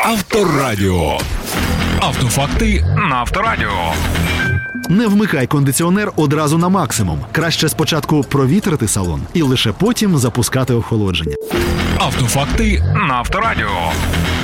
Авторадіо. Автофакти на Авторадіо. Не вмикай кондиціонер одразу на максимум. Краще спочатку провітрити салон і лише потім запускати охолодження. Автофакти на Авторадіо.